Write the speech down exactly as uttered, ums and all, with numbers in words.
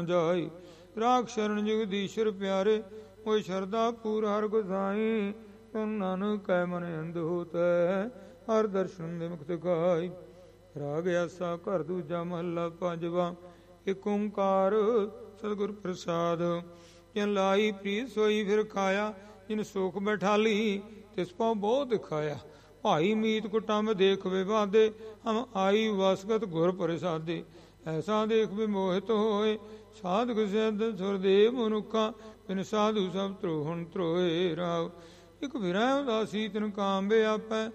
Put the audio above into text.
ਜਾਈ। ਰਾਖ ਸ਼ਰਨ ਜਗਦੀਸ਼ਰ ਪਿਆਰੇ, ਓਏ ਸ਼ਰਦਾ ਪੂਰ ਹਰ ਗੁਸਾਈ। ਤਨ ਨਾਨਕ ਕੈ ਮਨ ਅੰਧ ਹੋਤੈ, ਹਰ ਦਰਸ਼ਨ ਦੇ ਮੁਕਤ ਗਾਈ। ਰਾਗ ਆਸਾ ਘਰ ਦੂਜਾ ਮਹੱਲਾ ਪੰਜਵਾ। ਇਕ ਓੰਕਾਰ ਸਤਿਗੁਰ ਪ੍ਰਸਾਦ। ਜਿਨ ਲਾਈ ਪ੍ਰੀਤ ਸੋਈ ਫਿਰ ਖਾਇਆ, ਜਿਨ ਸੁਖ ਬੈਠਾਲੀ ਤਿਸ ਪਉ ਬਹੁਤ ਦਿਖਾਇਆ। ਭਾਈ ਮੀਤ ਕੁਟੰਬ ਦੇਖ ਵਿਵਾਦੇ, ਹਮ ਆਈ ਵਸਗਤ ਗੁਰ ਪ੍ਰਸਾਦੇ। ਐਸਾ ਦੇਖ ਵਿਮੋਹਿਤ ਹੋਏ, ਸਾਧਕ ਸਿੱਧ ਸੁਰਦੇਵ ਮਨੁੱਖਾ। ਬਿਨ ਸਾਧੂ ਸਭ ਧਰੋਹਣ ਧਰੋਏ। ਰਾਵ ਇਕ ਵਿਰੈ ਉਦਾਸੀ ਤਿਨ ਕਾਮ ਵਿਆਪੈ,